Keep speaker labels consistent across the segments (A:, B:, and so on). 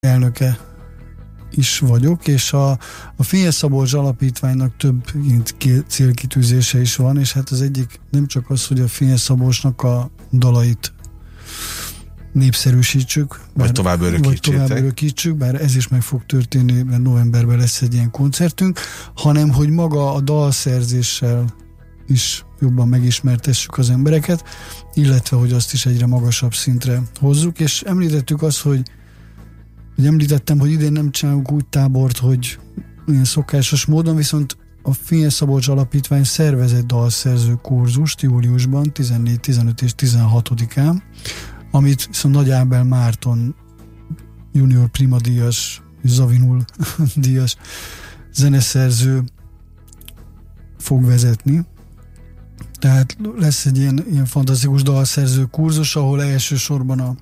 A: elnöke is vagyok, és a Fényes Szabolcs Alapítványnak több célkitűzése is van, és hát az egyik nem csak az, hogy a Fényes Szabolcsnak a dalait népszerűsítsük,
B: vagy tovább
A: örökítsük, bár ez is meg fog történni, mert novemberben lesz egy ilyen koncertünk, hanem hogy maga a dalszerzéssel is jobban megismertessük az embereket, illetve hogy azt is egyre magasabb szintre hozzuk, és említettük azt, hogy említettem, hogy idén nem csinálunk úgy tábort, hogy ilyen szokásos módon, viszont a Fényes Szabolcs Alapítvány szervez egy dalszerző kurzust júliusban, 14, 15 és 16-án, amit viszont Nagy Ábel Márton junior prima díjas, Zavinul díjas zeneszerző fog vezetni. Tehát lesz egy ilyen fantasztikus dalszerző kurzus, ahol elsősorban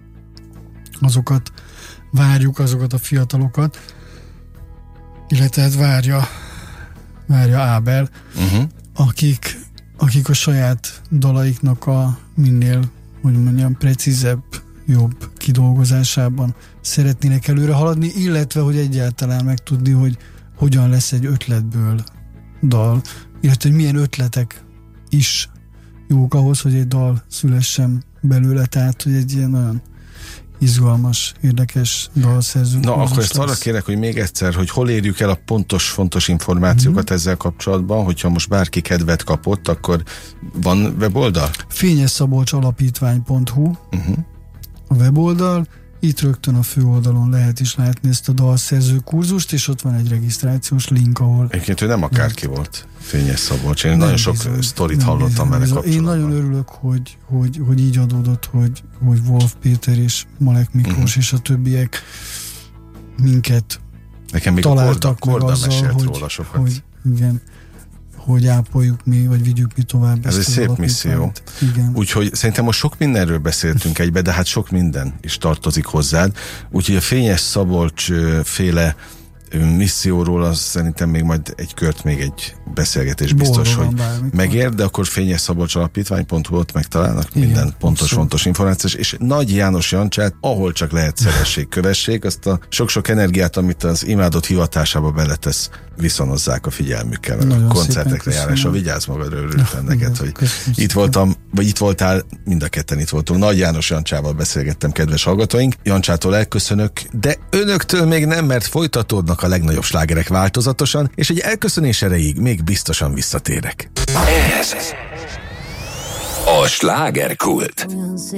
A: azokat várjuk, azokat a fiatalokat, illetve hát várja Ábel, akik a saját dalaiknak a minél, hogy mondjam, precízebb, jobb kidolgozásában szeretnének előre haladni, illetve hogy egyáltalán megtudni, hogy hogyan lesz egy ötletből dal, illetve hogy milyen ötletek is jók ahhoz, hogy egy dal szülessen belőle, tehát hogy egy ilyen olyan izgalmas, érdekes dalszerző.
B: Na, akkor ezt arra kérek, hogy még egyszer, hogy hol érjük el a fontos információkat ezzel kapcsolatban, hogyha most bárki kedvet kapott, akkor van weboldal?
A: fényesszabolcsalapítvány.hu a weboldal, itt rögtön a főoldalon lehet is látni ezt a dalszerző kurzust, és ott van egy regisztrációs link, ahol...
B: Egyébként ő nem akárki volt, Fényes Szabolcs. Én nagyon sok sztorit hallottam vele kapcsolatban.
A: Én nagyon örülök, hogy így adódott, hogy Wolf Péter és Malek Miklós és a többiek minket
B: nekem még
A: találtak
B: Korda
A: meg azzal,
B: mesélt róla sokat.
A: hogy ápoljuk mi, vagy vigyük mi tovább.
B: Ez egy szép misszió. Úgyhogy szerintem most sok mindenről beszéltünk egybe, de hát sok minden is tartozik hozzád. Úgyhogy a Fényes Szabolcs féle misszióról az szerintem még majd egy kört, még egy beszélgetés biztos, hogy megér, de akkor fényesszabolcsalapítvány.hu ott megtalálnak minden fontos információs, és Nagy János Jancsát, ahol csak lehet szeressék, kövessék, azt a sok-sok energiát, amit az imádott hivatásába beletesz, viszonozzák a figyelmükkel, a koncertekre járásra. Vigyázz magadra, örültem neked, hogy itt voltam, vagy itt voltál, mind a ketten itt voltunk. Nagy János Jancsával beszélgettem, kedves hallgatóink. Jancsától elköszönök, de önöktől még nem, mert folytatódnak a legnagyobb slágerek változatosan, és egy elköszönés erejéig még biztosan visszatérek.
C: Ez a slágerkult.